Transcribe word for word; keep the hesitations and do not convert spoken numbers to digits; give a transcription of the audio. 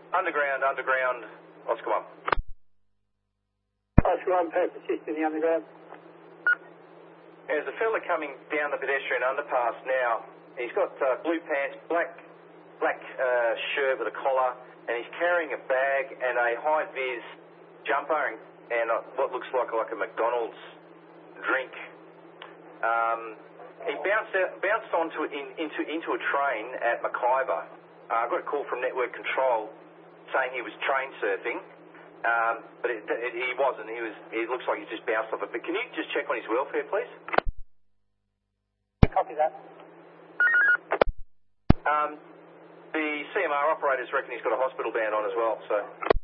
Underground, underground, Oscar one. Oscar one, Perth, assist in the underground. There's a fella coming down the pedestrian underpass now. He's got uh, blue pants, black black uh, shirt with a collar, and he's carrying a bag and a high-vis jumper and, and uh, what looks like like a McDonald's drink. Um, he bounced out, bounced onto in, into into a train at Mackayba. Uh, I got a call from Network Control saying he was train surfing, um, but it, it, he wasn't. He was. It looks like he's just bounced off it. But can you just check on his welfare, please? Copy that. Um, the C M R operators reckon he's got a hospital band on as well, so...